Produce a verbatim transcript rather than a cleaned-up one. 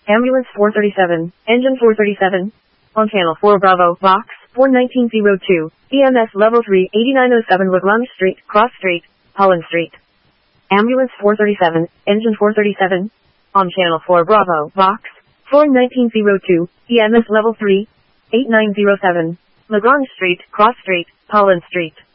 Ambulance four thirty-seven, Engine four thirty-seven. On Channel four Bravo, Box four nineteen oh two, E M S Level three, eighty-nine oh seven Lagrange Street, Cross Street, Holland Street. Ambulance four thirty-seven, Engine four thirty-seven. On Channel four Bravo, Box four nineteen oh two, E M S Level three, eighty-nine oh seven, Lagrange Street, Cross Street, Holland Street.